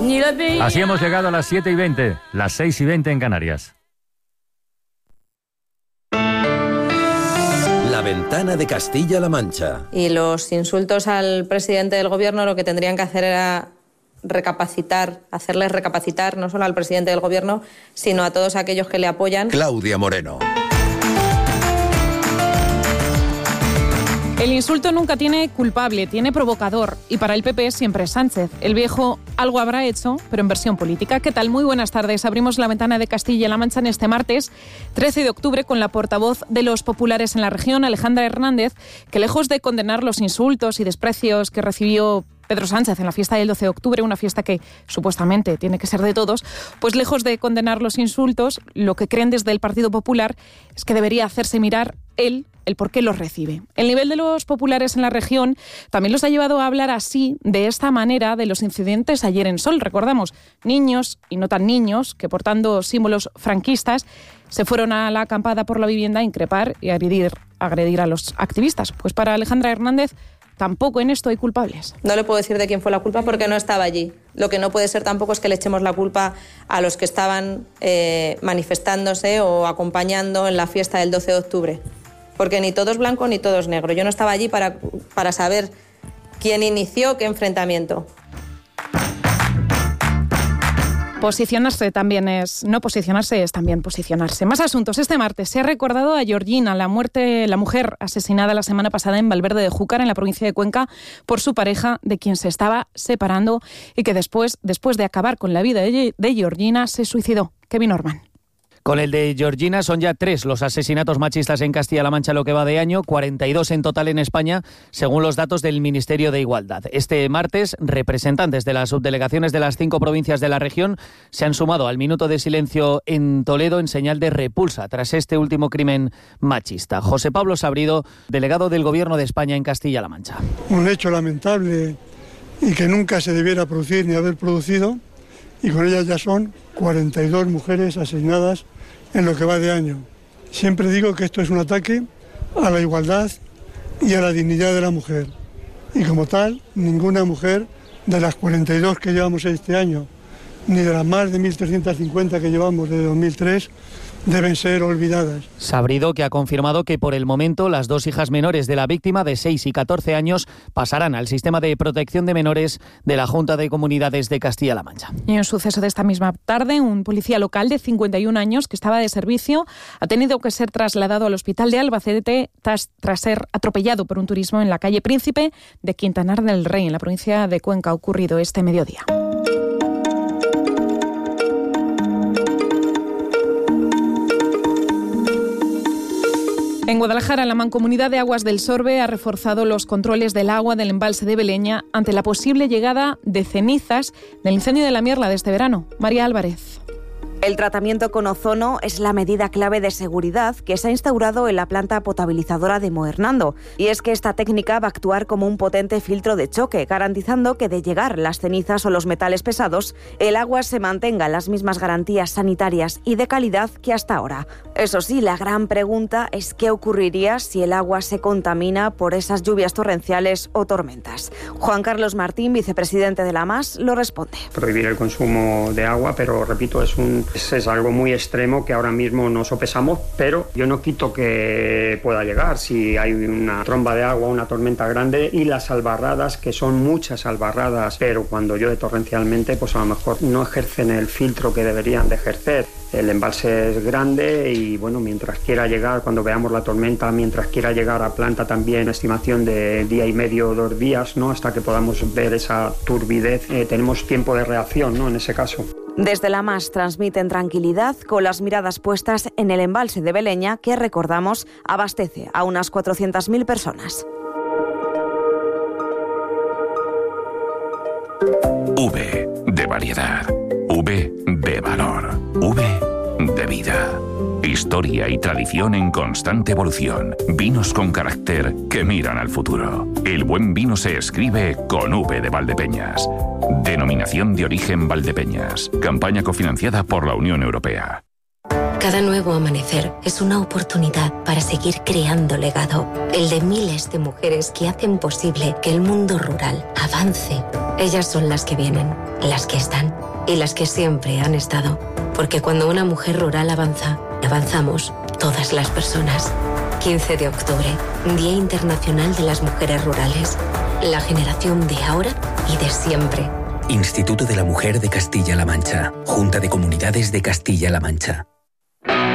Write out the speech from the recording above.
Así hemos llegado a las 7:20, las 6:20 en Canarias. La ventana de Castilla-La Mancha. Y los insultos al presidente del gobierno lo que tendrían que hacer era hacerles recapacitar no solo al presidente del gobierno, sino a todos aquellos que le apoyan. Claudia Moreno. El insulto nunca tiene culpable, tiene provocador. Y para el PP siempre es Sánchez. El viejo algo habrá hecho, pero en versión política. ¿Qué tal? Muy buenas tardes. Abrimos la ventana de Castilla-La Mancha en este martes 13 de octubre con la portavoz de los populares en la región, Alejandra Hernández, que lejos de condenar los insultos y desprecios que recibió Pedro Sánchez en la fiesta del 12 de octubre, una fiesta que supuestamente tiene que ser de todos, pues lejos de condenar los insultos, lo que creen desde el Partido Popular es que debería hacerse mirar el por qué los recibe. El nivel de los populares en la región también los ha llevado a hablar así, de esta manera, de los incidentes ayer en Sol. Recordamos, niños y no tan niños que portando símbolos franquistas se fueron a la acampada por la vivienda a increpar y agredir a los activistas. Pues para Alejandra Hernández tampoco en esto hay culpables. No le puedo decir de quién fue la culpa porque no estaba allí. Lo que no puede ser tampoco es que le echemos la culpa a los que estaban manifestándose o acompañando en la fiesta del 12 de octubre. Porque ni todo es blanco ni todo es negro. Yo no estaba allí para saber quién inició qué enfrentamiento. Posicionarse también no posicionarse es también posicionarse. Más asuntos. Este martes se ha recordado a Georgina, la mujer asesinada la semana pasada en Valverde de Júcar, en la provincia de Cuenca, por su pareja, de quien se estaba separando y que después de acabar con la vida de Georgina, se suicidó. Kevin Orman. Con el de Georgina son ya 3 los asesinatos machistas en Castilla-La Mancha lo que va de año, 42 en total en España, según los datos del Ministerio de Igualdad. Este martes, representantes de las subdelegaciones de las 5 provincias de la región se han sumado al minuto de silencio en Toledo en señal de repulsa tras este último crimen machista. José Pablo Sabrido, delegado del Gobierno de España en Castilla-La Mancha. Un hecho lamentable y que nunca se debiera producir ni haber producido, y con ellas ya son 42 mujeres asesinadas en lo que va de año. Siempre digo que esto es un ataque a la igualdad y a la dignidad de la mujer. Y como tal, ninguna mujer de las 42 que llevamos este año, ni de las más de 1.350 que llevamos desde 2003, deben ser olvidadas. Sabrido, que ha confirmado que por el momento las 2 hijas menores de la víctima, de 6 y 14 años, pasarán al sistema de protección de menores de la Junta de Comunidades de Castilla-La Mancha. Y en un suceso de esta misma tarde, un policía local de 51 años que estaba de servicio ha tenido que ser trasladado al hospital de Albacete tras ser atropellado por un turismo en la calle Príncipe de Quintanar del Rey, en la provincia de Cuenca. Ha ocurrido este mediodía. En Guadalajara, la Mancomunidad de Aguas del Sorbe ha reforzado los controles del agua del embalse de Beleña ante la posible llegada de cenizas del incendio de la Mierla de este verano. María Álvarez. El tratamiento con ozono es la medida clave de seguridad que se ha instaurado en la planta potabilizadora de Moernando. Y es que esta técnica va a actuar como un potente filtro de choque, garantizando que de llegar las cenizas o los metales pesados, el agua se mantenga en las mismas garantías sanitarias y de calidad que hasta ahora. Eso sí, la gran pregunta es qué ocurriría si el agua se contamina por esas lluvias torrenciales o tormentas. Juan Carlos Martín, vicepresidente de la MAS, lo responde. Prohibir el consumo de agua, pero repito, es algo muy extremo que ahora mismo no sopesamos, pero yo no quito que pueda llegar si hay una tromba de agua, una tormenta grande y las albarradas, que son muchas albarradas, pero cuando llueve torrencialmente, pues a lo mejor no ejercen el filtro que deberían de ejercer. El embalse es grande y bueno, mientras quiera llegar, cuando veamos la tormenta, mientras quiera llegar a planta también, estimación de día y medio, 2 días, ¿no? Hasta que podamos ver esa turbidez, tenemos tiempo de reacción, ¿no? En ese caso. Desde la MAS transmiten tranquilidad con las miradas puestas en el embalse de Beleña, que recordamos abastece a unas 400.000 personas. V de variedad, V de valor, V de vida. Historia y tradición en constante evolución. Vinos con carácter que miran al futuro. El buen vino se escribe con V de Valdepeñas. Denominación de origen Valdepeñas. Campaña cofinanciada por la Unión Europea. Cada nuevo amanecer es una oportunidad para seguir creando legado. El de miles de mujeres que hacen posible que el mundo rural avance. Ellas son las que vienen. las que están y las que siempre han estado. Porque cuando una mujer rural avanza, avanzamos todas las personas. 15 de octubre, Día Internacional de las Mujeres Rurales. La generación de ahora y de siempre. Instituto de la Mujer de Castilla-La Mancha. Junta de Comunidades de Castilla-La Mancha.